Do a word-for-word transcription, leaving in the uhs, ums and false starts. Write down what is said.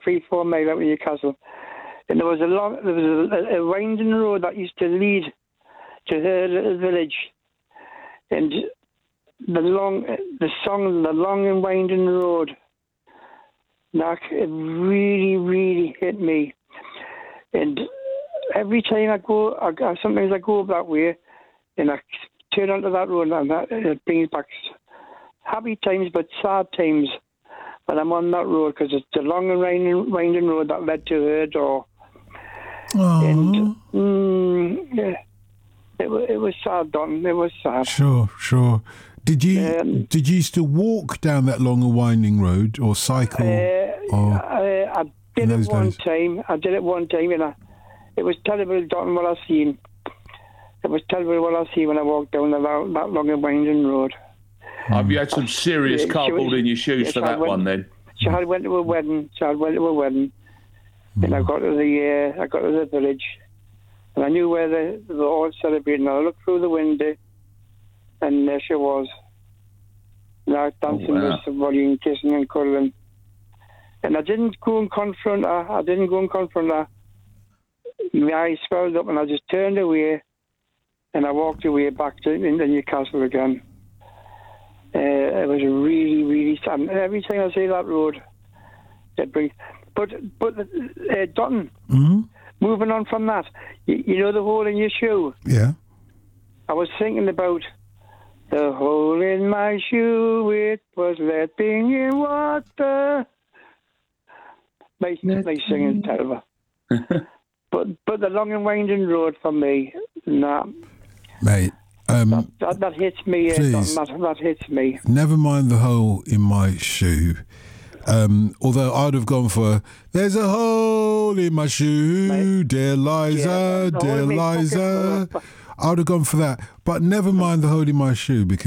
three, four mile out of Newcastle. And there was a long, there was a, a winding road that used to lead to her little village. And the long, the song, the long and winding road, that it really, really hit me. And every time I go, I, sometimes I go that way, and I turn onto that road, and that, it brings back happy times, but sad times when I'm on that road, because it's the long and winding, winding road that led to her door. Aww. And mm, yeah, it, it was sad, Don. It was sad. Sure, sure. Did you um, did you used to walk down that long and winding road, or cycle? Uh, or I, I did it one days? time. I did it one time, and I, it was terrible, Don, what I seen. It was terrible what I see when I walked down that, that long and winding road. Have you had some serious Yeah, cardboard was, in your shoes yes, for that went, one then? So I went to a wedding. So I went to a wedding, mm. and I got to the uh, I got to the village, and I knew where they, they were all celebrating. And I looked through the window, and there she was. And I was dancing oh, wow. with somebody and kissing and cuddling. And I didn't go and confront her. I didn't go and confront her. My eyes swelled up, and I just turned away, and I walked away back to into Newcastle again. Uh, it was really, really sad. And every time I see that road, it brings. But, but uh, Dutton, mm-hmm. moving on from that, you, you know the hole in your shoe? Yeah. I was thinking about the hole in my shoe, it was letting in water. My, my singing's terrible. but but the long and winding road for me, nah. Mate. Um, that, that, that hits me. Please, uh, that, that hits me. Never mind the hole in my shoe. Um, although I'd have gone for "There's a hole in my shoe, Mate. dear Liza, yeah, dear Liza." I would have gone for that. But never mind the hole in my shoe because.